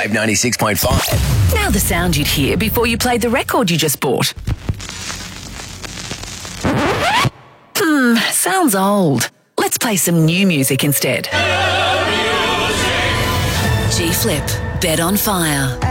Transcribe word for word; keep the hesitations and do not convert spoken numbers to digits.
Wave ninety-six point five. Now the sound you'd hear before you played the record you just bought. Hmm, sounds old. Let's play some new music instead. G-Flip, Bed on Fire.